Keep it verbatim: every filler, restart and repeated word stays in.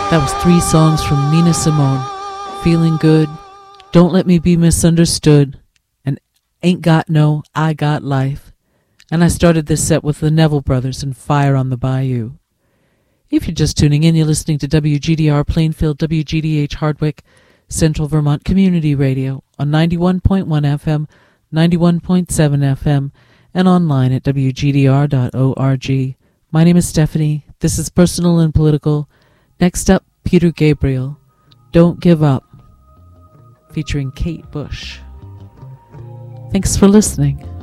That was three songs from Nina Simone. Feeling Good, Don't Let Me Be Misunderstood, and Ain't Got No, I Got Life. And I started this set with the Neville Brothers and Fire on the Bayou. If you're just tuning in, you're listening to W G D R Plainfield, W G D H Hardwick, Central Vermont Community Radio on ninety-one point one F M, ninety-one point seven F M, and online at W G D R dot org. My name is Stephanie. This is Personal and Political. Next up, Peter Gabriel, Don't Give Up, featuring Kate Bush. Thanks for listening.